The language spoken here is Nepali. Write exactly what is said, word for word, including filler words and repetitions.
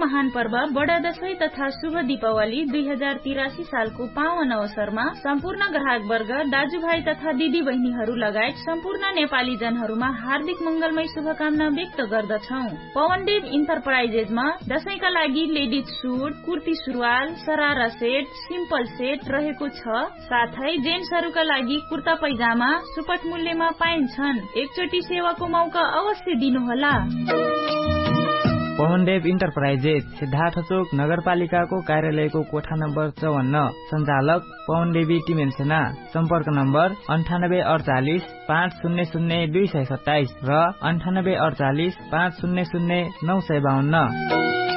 महान पर्व बडा दशैं तथा शुभ दीपावली दुई हजार तिरासी सालको पावन अवसरमा सम्पूर्ण ग्राहक वर्ग, दाजुभाइ तथा दिदी बहिनीहरू लगायत सम्पूर्ण नेपाली जनहरूमा हार्दिक मंगलमय शुभकामना व्यक्त गर्दछौ। पवनदेव इन्टरप्राइजेजमा दशैंका लागि लेडिज सुट, कुर्ती सुरुवाल, सरारा सेट, सिम्पल सेट रहेको छ। साथै जेन्ट्सहरूका लागि कुर्ता पैजामा सुपथ मूल्यमा पाइन्छन्। एकचोटि सेवाको मौका अवश्य दिनुहोला। पवनदेव इन्टरप्राइजेज सिद्धार्थ चोक नगरपालिकाको कार्यालयको कोठा नम्बर चौवन्न, सञ्चालक पवनदेवी टिमेल सेना। सम्पर्क नम्बर अन्ठानब्बे अडचालिस पाँच शून्य शून्य दुई सय सत्ताइस र अन्ठानब्बे अडचालिस पाँच शून्य शून्य नौ सय बाहन्न।